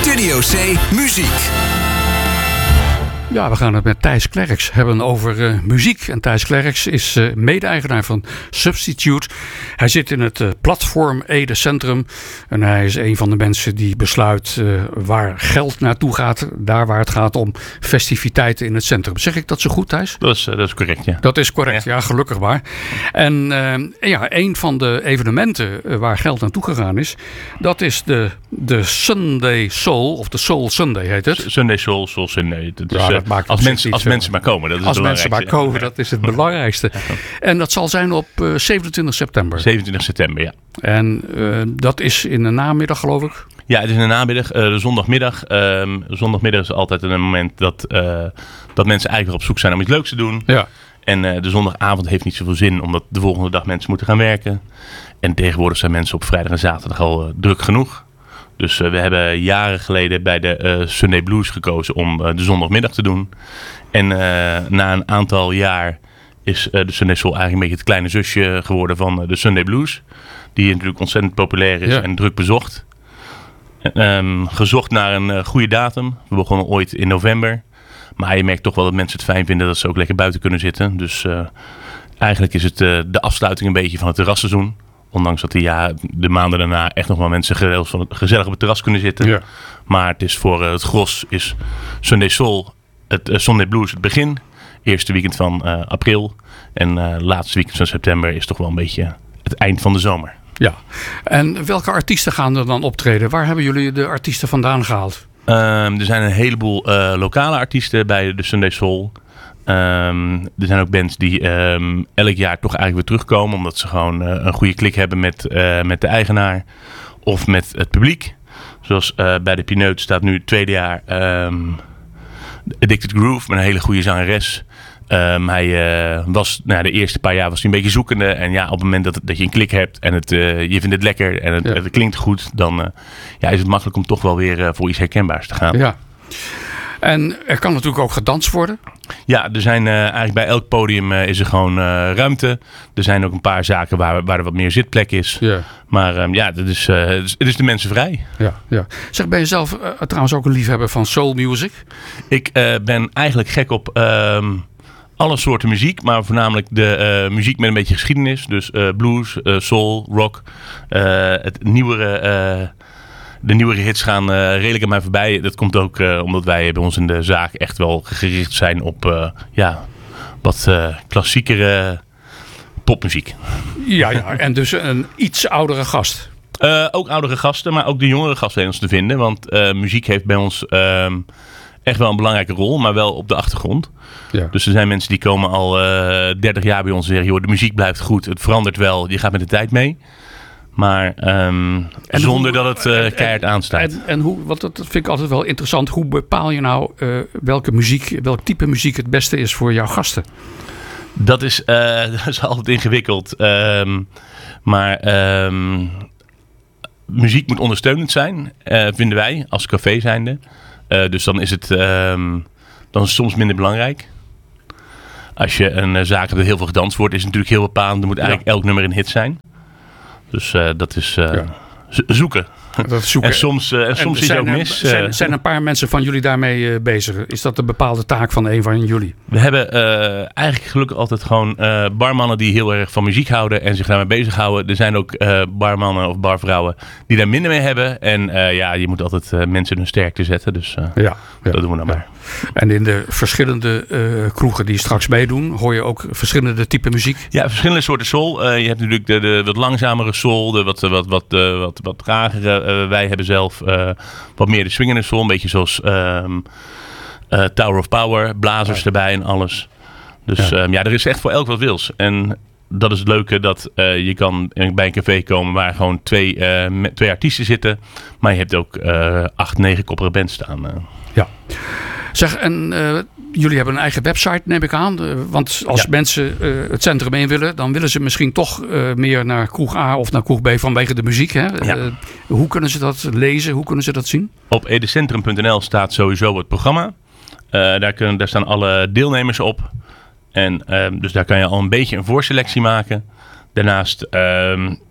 Studio C Muziek. Ja, we gaan het met Thijs Klerks hebben over muziek. En Thijs Klerks is mede-eigenaar van Substitute. Hij zit in het Platform Ede Centrum. En hij is een van de mensen die besluit waar geld naartoe gaat. Daar waar het gaat om festiviteiten in het centrum. Zeg ik dat zo goed, Thijs? Dat is correct, ja. Dat is correct, ja, gelukkig maar. En een van de evenementen waar geld naartoe gegaan is, dat is de Sunday Soul, of de Soul Sunday heet het. Sunday Soul, Soul Sunday. Als mensen maar komen, dat is als mensen maar komen, dat is het belangrijkste. En dat zal zijn op 27 september. 27 september, ja. En dat is in de namiddag, geloof ik? Ja, het is in de namiddag, de zondagmiddag. Zondagmiddag is altijd een moment dat mensen eigenlijk op zoek zijn om iets leuks te doen. Ja. En de zondagavond heeft niet zoveel zin, omdat de volgende dag mensen moeten gaan werken. En tegenwoordig zijn mensen op vrijdag en zaterdag al druk genoeg. Dus we hebben jaren geleden bij de Sunday Blues gekozen om de zondagmiddag te doen. En na een aantal jaar is de Sunday Soul eigenlijk een beetje het kleine zusje geworden van de Sunday Blues. Die natuurlijk ontzettend populair is en druk bezocht. Gezocht naar een goede datum. We begonnen ooit in november. Maar je merkt toch wel dat mensen het fijn vinden dat ze ook lekker buiten kunnen zitten. Dus eigenlijk is het de afsluiting een beetje van het terrasseizoen. Ondanks dat de maanden daarna echt nog wel mensen gezellig op het terras kunnen zitten. Ja. Maar het is voor het gros is Sunday Soul, het Sunday Blues het begin. Eerste weekend van april. En laatste weekend van september is toch wel een beetje het eind van de zomer. Ja. En welke artiesten gaan er dan optreden? Waar hebben jullie de artiesten vandaan gehaald? Er zijn een heleboel lokale artiesten bij de Sunday Soul. Er zijn ook bands die elk jaar toch eigenlijk weer terugkomen. Omdat ze gewoon een goede klik hebben met de eigenaar. Of met het publiek. Zoals bij de Pineut staat nu het tweede jaar Addicted Groove. Met een hele goede zangeres. Hij was, de eerste paar jaar was hij een beetje zoekende. En ja, op het moment dat je een klik hebt en je vindt het lekker en het klinkt goed. Dan is het makkelijk om toch wel weer voor iets herkenbaars te gaan. Ja. En er kan natuurlijk ook gedanst worden. Ja, er zijn eigenlijk bij elk podium is er gewoon ruimte. Er zijn ook een paar zaken waar er wat meer zitplek is. Ja. Maar het is de mensen vrij. Ja. Zeg, ben je zelf trouwens ook een liefhebber van soul music? Ik ben eigenlijk gek op alle soorten muziek. Maar voornamelijk de muziek met een beetje geschiedenis. Dus blues, soul, rock. De nieuwere hits gaan redelijk aan mij voorbij. Dat komt ook omdat wij bij ons in de zaak echt wel gericht zijn op wat klassiekere popmuziek. Ja, en dus een iets oudere gast. Ook oudere gasten, maar ook de jongere gasten te vinden. Want muziek heeft bij ons echt wel een belangrijke rol, maar wel op de achtergrond. Ja. Dus er zijn mensen die komen al 30 jaar bij ons en zeggen, joh, de muziek blijft goed, het verandert wel, je gaat met de tijd mee. Maar zonder dat het keihard aanstaat. Want dat vind ik altijd wel interessant. Hoe bepaal je nou welk type muziek het beste is voor jouw gasten? Dat is altijd ingewikkeld. Maar muziek moet ondersteunend zijn, vinden wij, als café zijnde. Dus dan is het soms minder belangrijk. Als je een zaak hebt dat heel veel gedanst wordt, is het natuurlijk heel bepalend. Dan moet eigenlijk elk nummer een hit zijn. Dus dat is zoeken. En soms is het ook mis. Zijn een paar mensen van jullie daarmee bezig? Is dat een bepaalde taak van een van jullie? We hebben eigenlijk gelukkig altijd gewoon barmannen die heel erg van muziek houden en zich daarmee bezighouden. Er zijn ook barmannen of barvrouwen die daar minder mee hebben. En je moet altijd mensen hun sterkte zetten. Dus dat doen we dan maar. En in de verschillende kroegen die straks meedoen, hoor je ook verschillende typen muziek? Ja, verschillende soorten soul. Je hebt natuurlijk de wat langzamere soul, de wat tragere. Wij hebben zelf wat meer de swingende soul, een beetje zoals Tower of Power, blazers erbij en alles. Dus er is echt voor elk wat wils. En dat is het leuke, dat je kan bij een café komen waar gewoon twee artiesten zitten. Maar je hebt ook 8, 9 koppige bands staan. Ja. Zeg, en jullie hebben een eigen website, neem ik aan. Want als mensen het centrum in willen, dan willen ze misschien toch meer naar kroeg A of naar kroeg B vanwege de muziek. Hè? Ja. Hoe kunnen ze dat lezen? Hoe kunnen ze dat zien? Op edecentrum.nl staat sowieso het programma. Daar staan alle deelnemers op. En dus daar kan je al een beetje een voorselectie maken. Daarnaast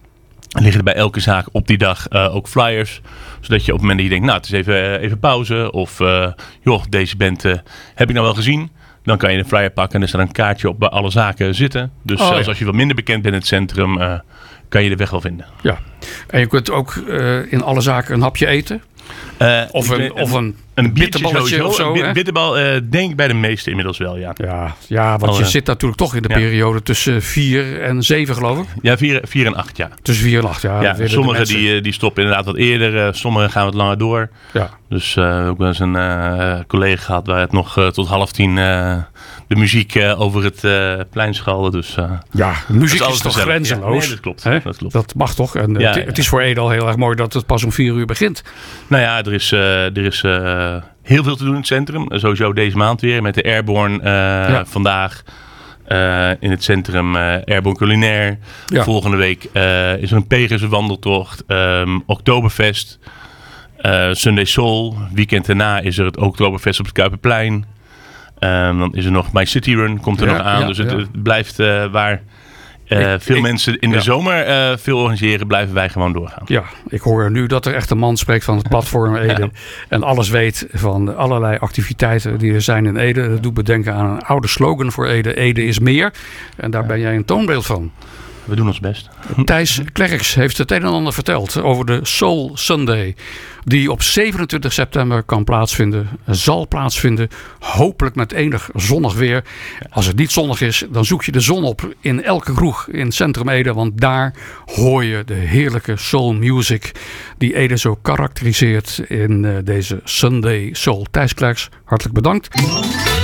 liggen er bij elke zaak op die dag ook flyers. Zodat je op het moment dat je denkt, nou, het is even pauze. Of, joh, deze band heb ik nou wel gezien. Dan kan je een flyer pakken en er staat een kaartje op bij alle zaken zitten. Dus zelfs als je wat minder bekend bent in het centrum, kan je de weg wel vinden. Ja, en je kunt ook in alle zaken een hapje eten. Of een bitterballetje of zo. Een bitterbal denk ik bij de meesten inmiddels wel, ja. Ja, want je zit natuurlijk toch in de periode tussen 4 en 7, geloof ik. Ja, 4 en 8, ja. Tussen 4 en 8, ja. Sommigen die stoppen inderdaad wat eerder. Sommigen gaan wat langer door. Ja. Dus ook wel eens een collega gehad waar het nog tot 9:30 de muziek over het plein schalde. Dus, muziek is toch grenzeloos? Ja, nee, dat klopt. Dat mag toch? En het is voor Ede al heel erg mooi dat het pas om 4 uur begint. Nou ja, er is heel veel te doen in het centrum. Sowieso deze maand weer met de Airborne vandaag. In het centrum Airborne Culinair. Ja. Volgende week is er een Pegasus wandeltocht. Oktoberfest. Sunday Soul. Weekend daarna is er het Oktoberfest op het Kuiperplein. Dan is er nog My City Run. Komt er nog aan. Dus het blijft waar veel mensen in de zomer veel organiseren. Blijven wij gewoon doorgaan. Ja, ik hoor nu dat er echt een man spreekt van het platform Ede. En alles weet van allerlei activiteiten die er zijn in Ede. Dat doet me denken aan een oude slogan voor Ede. Ede is meer. En daar ben jij een toonbeeld van. We doen ons best. Thijs Klerks heeft het een en ander verteld over de Soul Sunday. Die op 27 september kan plaatsvinden. Zal plaatsvinden. Hopelijk met enig zonnig weer. Als het niet zonnig is, dan zoek je de zon op in elke kroeg in Centrum Ede. Want daar hoor je de heerlijke soul music die Ede zo karakteriseert in deze Sunday Soul. Thijs Klerks, hartelijk bedankt.